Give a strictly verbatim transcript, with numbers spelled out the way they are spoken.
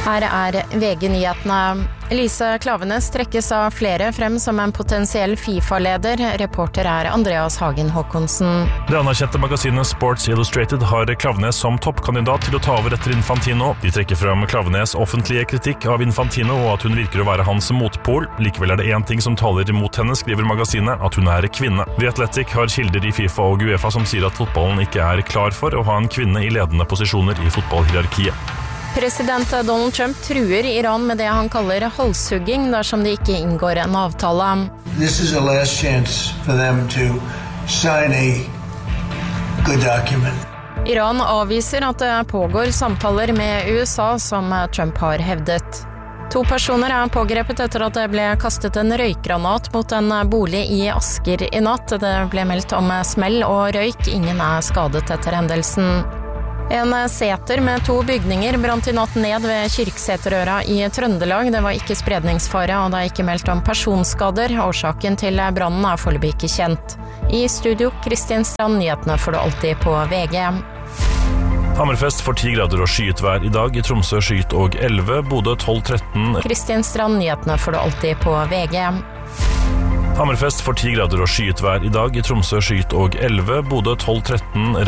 Her er V G-nyhetene. Elise Klaveness trekkes av flere frem som en potensiell FIFA-leder. Reporter er Andreas Hagen Håkonsen. Det anerkjente magasinet Sports Illustrated har Klaveness som toppkandidat til å ta over etter Infantino. De trekker frem Klaveness offentlige kritikk av Infantino og at hun virker å være hans motpol. Likevel er det en ting som taler imot henne, skriver magasinet, at hun er kvinne. The Athletic har kilder i FIFA og UEFA som sier at fotballen ikke er klar for å ha en kvinne i ledende posisjoner i fotballhierarkiet. President Donald Trump truer Iran med det han kaller halshugging dersom de ikke inngår en avtale. This is a last chance for them to sign a good document. Iran avviser at det pågår samtaler med U S A som Trump har hevdet. To personer er pågrepet etter at det ble kastet en røykgranat mot en bolig i Asker i natt. Det ble meldt om smell og røyk. Ingen er skadet etter hendelsen. En seter med to bygninger brant i natt ned ved Kyrksæterøra i Trøndelag. Det var ikke spredningsfare, og det er ikke meldt om personskader. Årsaken til brannen er foreløpig ikke kjent. I studio, Kristin Strand, nyhetene får du alltid på V G. Hammerfest får ti grader og skyet vær i dag. I Tromsø skyet og elleve, Bodø tolv tretten. Kristin Strand, nyhetene får du alltid på V G. Hammerfest får ti grader og skyet vær i dag. I Tromsø skyet og elleve, Bodø tolv tretten.